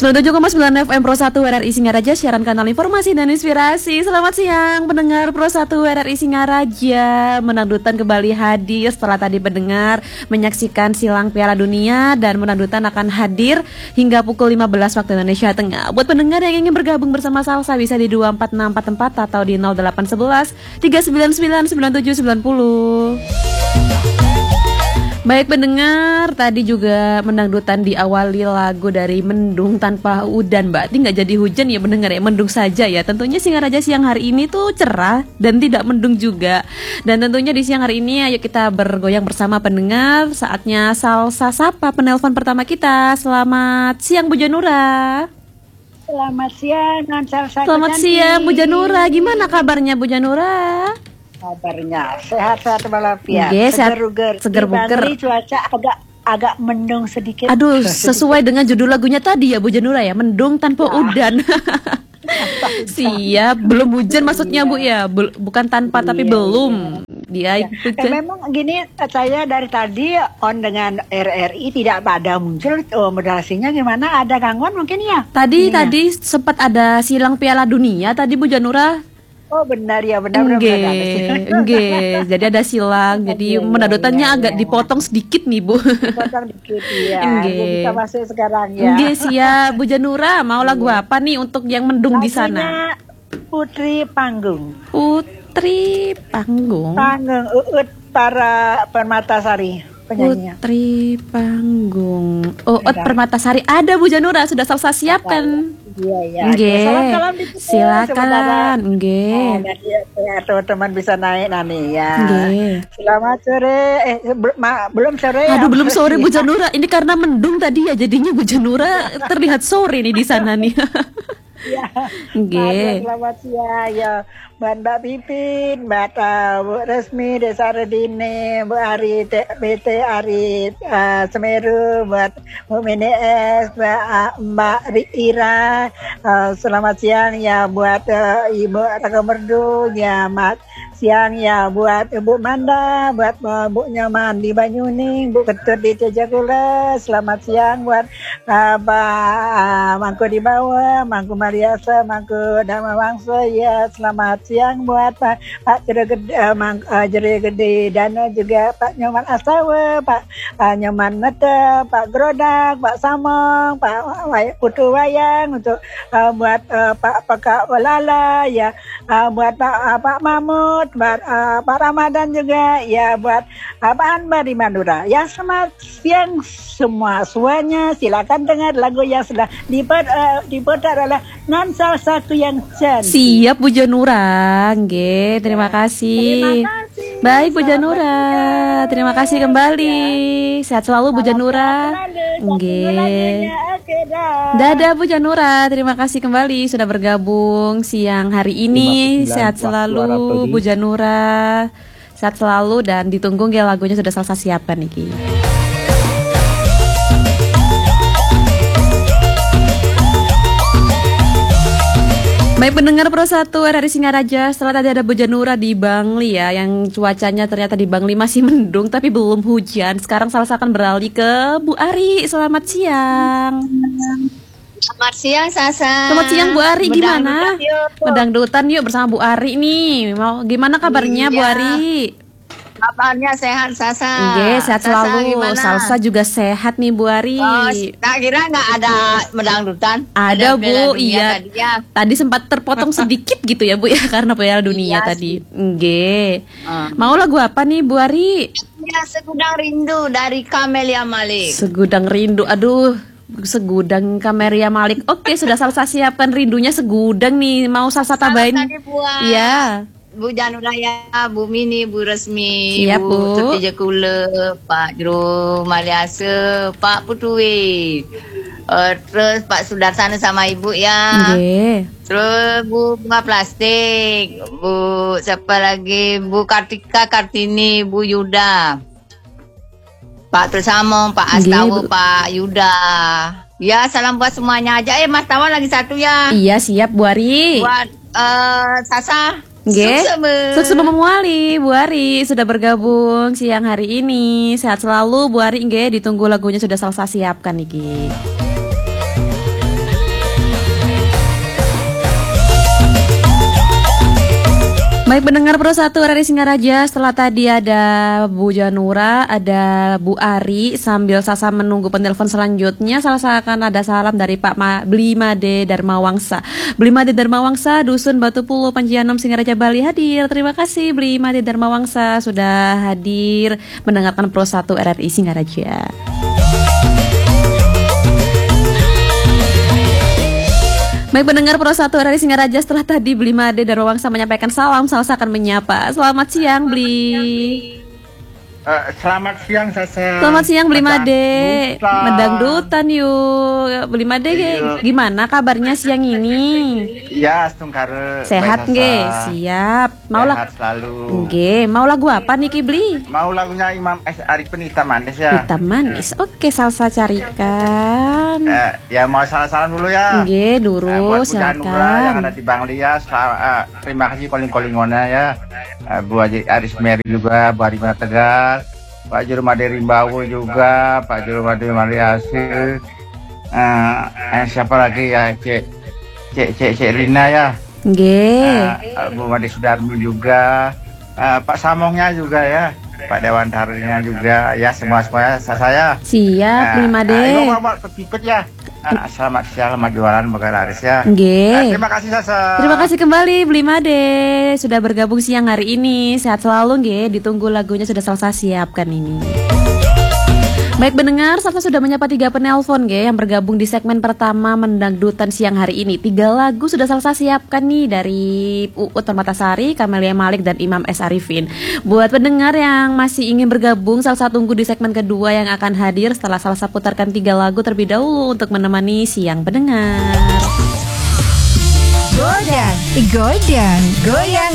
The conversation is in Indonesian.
97,9 FM Pro 1 RRI Singaraja, siaran kanal informasi dan inspirasi. Selamat siang pendengar Pro 1 RRI Singaraja. Menangdutan kembali hadir setelah tadi mendengar menyaksikan silang Piala Dunia, dan menangdutan akan hadir hingga pukul 15 waktu Indonesia Tengah. Buat pendengar yang ingin bergabung bersama Salsa bisa di 24644 atau di 0811 399 9790. Baik pendengar, tadi juga menangdutan diawali lagu dari Mendung Tanpa Udan, Mbak. Ini nggak jadi hujan ya pendengar ya, mendung saja ya. Tentunya Singaraja siang hari ini tuh cerah dan tidak mendung juga. Dan tentunya di siang hari ini ayo kita bergoyang bersama pendengar. Saatnya Salsa Sapa penelpon pertama kita. Selamat siang Bu Janura. Selamat siang, Salsa. Selamat siang Bu Janura. Gimana kabarnya Bu Janura? Kabarnya sehat-sehat walafiat. Seger buger. Cuaca agak mendung sedikit. Aduh, sesuai dengan judul lagunya tadi ya Bu Janura ya, Mendung Tanpa Udan. Siap, belum hujan maksudnya Bu ya, bukan tanpa tapi belum. Dia memang gini, saya dari tadi on dengan RRI tidak pada muncul. Moderasinya gimana? Ada gangguan mungkin ya? Tadi sempat ada silang Piala Dunia tadi Bu Janura. Oh benar ya, benar. Enggak. Jadi ada silang. Jadi menangdutannya agak dipotong sedikit nih Bu. Dipotong dikit ya. Bisa masuk sekarang ya. Enggak siap Bu Janura. Mau lagu apa nih untuk yang mendung di sana? Putri Panggung. Putri Panggung. Uut para Permatasari penyanyinya. Putri Panggung. Uut Permatasari ada Bu Janura, sudah Salsa siapkan. Iya. Salam silakan. Ya, teman-teman bisa naik nanti ya. Selamat sore. Belum sore. Aduh, belum sore Bu Janura. Ini karena mendung tadi ya, jadinya Bu Janura terlihat sore nih di sana nih. Ya. Selamat siang ya, Mbak Pipin, Mbak Bu Resmi Desa Redine, Bu Ari BT Ari Semeru, buat Bu Menes, Mbak Ira. Selamat siang ya buat Ibu Raka Merdu ya, siang ya buat Ibu Manda, buat Bu Nyaman di Banyuning, Bu Ketut di Tejakula. Selamat siang buat Mangku di bawah, Mangku Mariasa, Mangku Dama Wangsa ya. Selamat siang buat Pak Jere Gede Dana, juga Pak Nyoman Asawa, Pak Nyoman Neta, Pak Grodak, Pak Samong, Pak Putu Wayang, untuk buat Pak Pekak Walala ya, buat Pak Mahmud, buat Pak Ramadan juga ya, buat Pak Anbar di Madura ya. Selamat siang semuanya. Silakan dengar lagu yang sudah diputar oleh non Salsaku yang cantik. Siap Bu Janura. Terima kasih. Baik Bu Janura. Terima kasih kembali. Sehat selalu Bu Janura. Dadah Bu Janura. Terima kasih kembali sudah bergabung siang hari ini. Sehat selalu Bu Janura. Sehat selalu dan ditunggu ya, lagunya sudah Salsa siapkan nih. Baik pendengar Pro 1 RRI Singaraja, setelah tadi ada Bu Janura di Bangli ya, yang cuacanya ternyata di Bangli masih mendung tapi belum hujan. Sekarang Salsa akan beralih ke Bu Ari. Selamat siang. Selamat siang Sasa. Selamat siang Bu Ari, gimana? Mendangdutan yuk bersama Bu Ari nih. Gimana kabarnya Bu Ari? Kabarnya sehat Sasa. Sehat selalu. Salsa juga sehat nih Bu Ari. Tak kira nggak ada mendangdutan? Ada Bu, iya. Tadi sempat terpotong sedikit gitu ya Bu ya, karena Piala Dunia tadi. Mau lagu apa nih Bu Ari? Ya, Segudang Rindu dari Camelia Malik. Segudang Rindu, aduh. Segudang Camelia Malik. Oke, sudah Salsa siapkan rindunya segudang nih. Mau Salsa tambahin? Iya. Bu Janura ya, Bu Mini, Bu Resmi, siap, Bu Tuti Jakula, Pak Jero Maliasa, Pak Putui, terus Pak Sudarsana sama Ibu ya. Terus Bu Bunga Plastik, Bu siapa lagi, Bu Kartika Kartini, Bu Yuda, Pak Tersamong, Pak Astawa, Pak Yuda. Ya, salam buat semuanya aja. Mas Tawan lagi satu ya. Iya, siap Bu Ari. Buat Sasa. Sukses memuali Bu Ari sudah bergabung siang hari ini. Sehat selalu Bu Ari. Ditunggu lagunya sudah Salsa siapkan nih. Baik pendengar Pro 1 RRI Singaraja, setelah tadi ada Bu Janura, ada Bu Ari, sambil Sasa menunggu penelpon selanjutnya, Sasa akan ada salam dari Pak Blimade Darmawangsa. Blimade Darmawangsa, Dusun Batu Pulo, Panjianom, Singaraja, Bali hadir. Terima kasih Blimade Darmawangsa sudah hadir mendengarkan Pro 1 RRI Singaraja. Baik pendengar Pro 1 RRI Singaraja, setelah tadi Blimade Darmawangsa menyampaikan salam, Salsa akan menyapa. Selamat siang Bli. Selamat siang Sasa. Selamat siang Blimade. Mendangdutan yuk. Blimade gimana kabarnya siang ini? Ya, Tungkare. Sehat nggih? Siap. Mau sehat selalu. Nggih, mau lagu apa nih Ki Bli? Mau lagunya Imam S. Arifin Hitam Manis ya. Hitam Manis. Oke, Salsa carikan. Ya mau salam dulu ya. Nggih, dulu silakan. Yang ada di Bang Lia, terima kasih calling-callingonnya ya. Bu Aris Mary juga, Bu Arimana Tegar, Pak Jurumade Rimbawu juga, Pak Jurumade Mariasi, siapa lagi ya, Cek Rina ya, Bu Made Sudarmi juga, Pak Samongnya juga ya, Pak Dewan Tarinya juga, ya semuanya saya. Siap, Blimade. Mau pipet ya. Selamat siang, selamat jualan, Bapak Aris ya. Terima kasih Sasa. Terima kasih kembali Blimade sudah bergabung siang hari ini. Sehat selalu nggih. Ditunggu lagunya sudah Salsa siapkan ini. Baik pendengar, Salsa sudah menyapa 3 penelpon nggih yang bergabung di segmen pertama Mendangdutan siang hari ini. 3 lagu sudah Salsa siapkan nih dari Uut Permatasari, Kamelia Malik dan Imam S. Arifin. Buat pendengar yang masih ingin bergabung, Salsa tunggu di segmen kedua yang akan hadir setelah Salsa putarkan 3 lagu terlebih dahulu untuk menemani siang pendengar. Goyang, goyang.